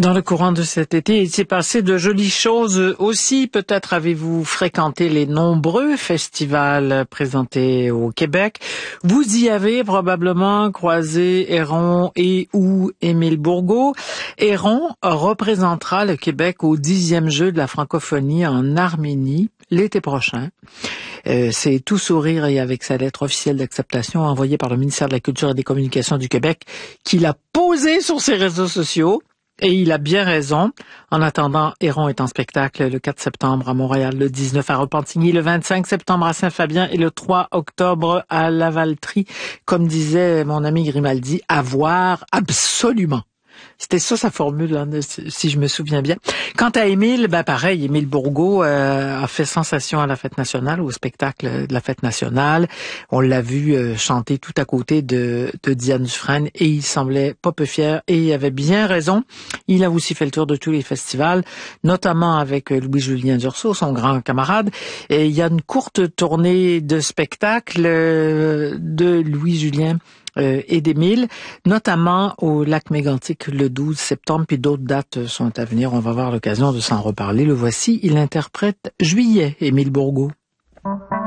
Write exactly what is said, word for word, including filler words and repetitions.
Dans le courant de cet été, il s'est passé de jolies choses aussi. Peut-être avez-vous fréquenté les nombreux festivals présentés au Québec. Vous y avez probablement croisé Héron et ou Émile Bourgault. Héron représentera le Québec au dixième jeu de la francophonie en Arménie l'été prochain. Euh, c'est tout sourire et avec sa lettre officielle d'acceptation envoyée par le ministère de la Culture et des Communications du Québec qu'il a posée sur ses réseaux sociaux. Et il a bien raison. En attendant, Héron est en spectacle le quatre septembre à Montréal, le dix-neuf à Repentigny, le vingt-cinq septembre à Saint-Fabien et le trois octobre à Lavaltrie. Comme disait mon ami Grimaldi, à voir absolument. C'était ça sa formule, hein, si je me souviens bien. Quant à Émile, ben pareil, Émile Bourgault euh, a fait sensation à la Fête nationale, au spectacle de la Fête nationale. On l'a vu euh, chanter tout à côté de, de Diane Dufresne et il semblait pas peu fier et il avait bien raison. Il a aussi fait le tour de tous les festivals, notamment avec Louis-Julien Dursault, son grand camarade. Et il y a une courte tournée de spectacles euh, de Louis-Julien Euh, et d'Émile, notamment au lac Mégantic le douze septembre, puis d'autres dates sont à venir. On va avoir l'occasion de s'en reparler. Le voici, il interprète Juillet, Émile Bourgault.